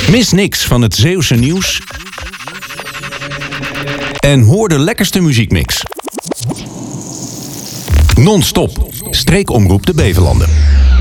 Mis niks van het Zeeuwse nieuws en hoor de lekkerste muziekmix. Non-stop. Streekomroep de Beverlanden.